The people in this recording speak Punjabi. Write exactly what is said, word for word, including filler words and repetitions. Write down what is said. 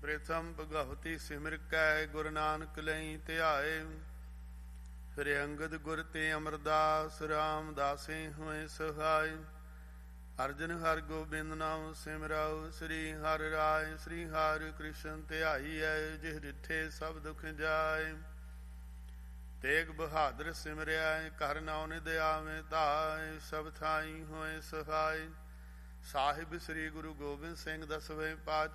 ਪ੍ਰਥਮ ਭਗਵਤੀ ਸਿਮਰ ਕੈ ਗੁਰੂ ਨਾਨਕ ਲਈ ਧਿਆਏ। ਫਿਰ ਅੰਗਦ ਗੁਰ ਤੇ ਅਮਰਦਾਸ ਰਾਮਦਾਸੇ ਹੋਏ ਸਹਾਇ। ਅਰਜਨ ਹਰਿ ਗੋਬਿੰਦ ਨਾਮ ਸਿਮਰਾਉ। ਸ੍ਰੀ ਹਰਿ ਰਾਇ ਸ੍ਰੀ ਹਰਿ ਕ੍ਰਿਸ਼ਨ ਧਿਆਈਐ। ਜਿਹ ਡਿਠੇ ਸਭ ਦੁਖ ਜਾਏ। ਤੇਗ ਬਹਾਦਰ ਸਿਮਰਿਆ ਕਰ ਨਾਉ ਨਿਧ ਆਵੇ ਧਾਇ। ਸਭ ਥਾਈ ਹੋਏ ਸਹਾਇ। ਸਾਹਿਬ ਸ੍ਰੀ ਗੁਰੂ ਗੋਬਿੰਦ ਸਿੰਘ ਦਸਵੇਂ ਪਾਤਸ਼ਾਹ